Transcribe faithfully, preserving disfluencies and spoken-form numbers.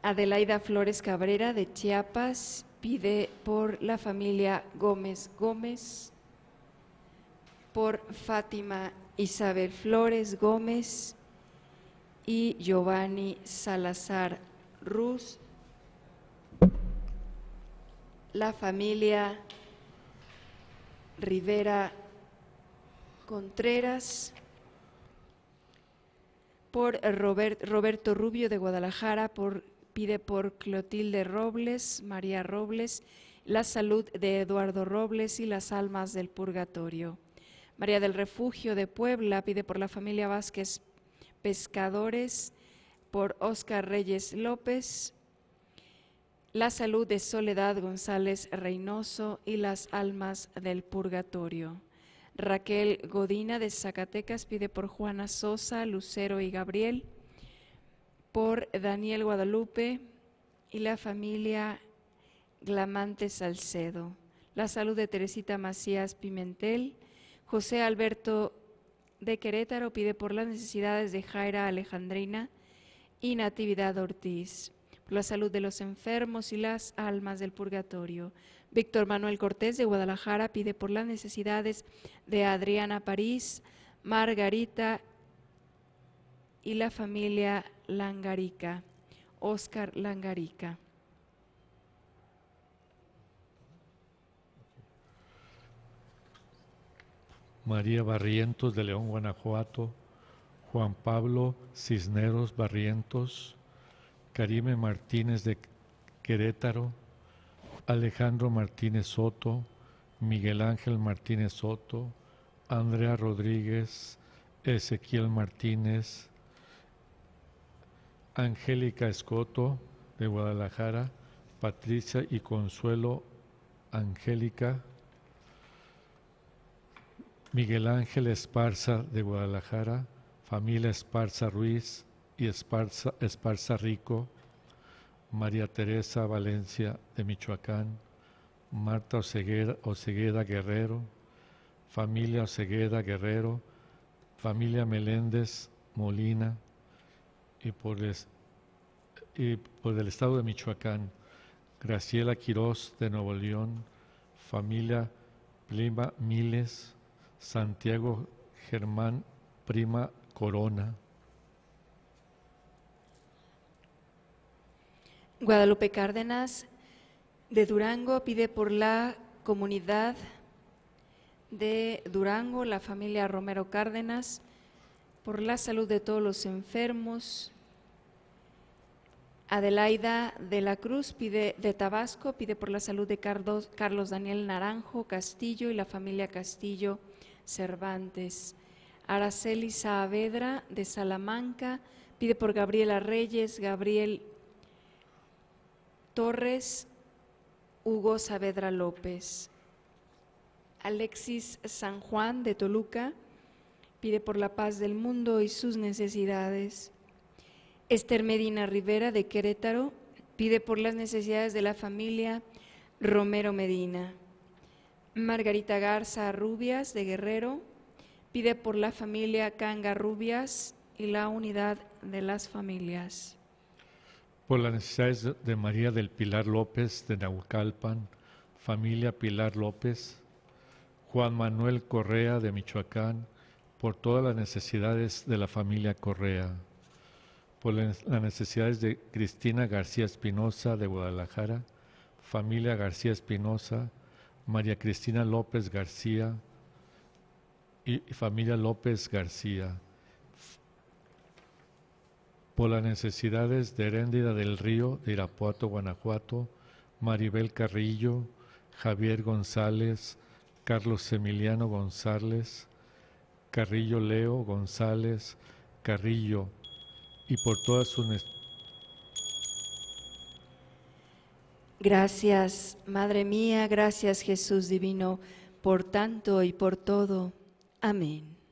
Adelaida Flores Cabrera de Chiapas pide por la familia Gómez Gómez, por Fátima Isabel Flores Gómez y Giovanni Salazar Ruz, la familia Rivera Contreras, por Robert, Roberto Rubio de Guadalajara, por, pide por Clotilde Robles, María Robles, la salud de Eduardo Robles y las almas del purgatorio. María del Refugio de Puebla pide por la familia Vázquez Pescadores, por Óscar Reyes López, la salud de Soledad González Reynoso y las almas del purgatorio. Raquel Godina de Zacatecas pide por Juana Sosa, Lucero y Gabriel, por Daniel Guadalupe y la familia Glamante Salcedo. La salud de Teresita Macías Pimentel. José Alberto de Querétaro pide por las necesidades de Jaira Alejandrina y Natividad Ortiz, por la salud de los enfermos y las almas del purgatorio. Víctor Manuel Cortés de Guadalajara pide por las necesidades de Adriana París, Margarita y la familia Langarica, Óscar Langarica. María Barrientos de León, Guanajuato, Juan Pablo Cisneros Barrientos, Karime Martínez de Querétaro, Alejandro Martínez Soto, Miguel Ángel Martínez Soto, Andrea Rodríguez, Ezequiel Martínez, Angélica Escoto de Guadalajara, Patricia y Consuelo Angélica, Miguel Ángel Esparza de Guadalajara, familia Esparza Ruiz y Esparza, Esparza Rico, María Teresa Valencia de Michoacán, Marta Osegueda, Osegueda Guerrero, familia Osegueda Guerrero, familia Meléndez Molina y por, les, y por el estado de Michoacán, Graciela Quirós de Nuevo León, familia Plima Miles, Santiago Germán Prima Corona. Guadalupe Cárdenas de Durango pide por la comunidad de Durango, la familia Romero Cárdenas, por la salud de todos los enfermos. Adelaida de la Cruz pide de Tabasco, pide por la salud de Carlos, Carlos Daniel Naranjo Castillo y la familia Castillo Cervantes. Araceli Saavedra de Salamanca pide por Gabriela Reyes, Gabriel Torres, Hugo Saavedra López. Alexis San Juan de Toluca pide por la paz del mundo y sus necesidades. Esther Medina Rivera de Querétaro pide por las necesidades de la familia Romero Medina. Margarita Garza Rubias de Guerrero pide por la familia Canga Rubias y la unidad de las familias. Por las necesidades de María del Pilar López de Naucalpan, familia Pilar López, Juan Manuel Correa de Michoacán, por todas las necesidades de la familia Correa, por las necesidades de Cristina García Espinosa de Guadalajara, familia García Espinosa, María Cristina López García y familia López García, por las necesidades de Heréndida del Río de Irapuato, Guanajuato, Maribel Carrillo, Javier González, Carlos Emiliano González, Carrillo Leo González, Carrillo, y por todas sus necesidades. Gracias, Madre mía, gracias Jesús divino, por tanto y por todo. Amén.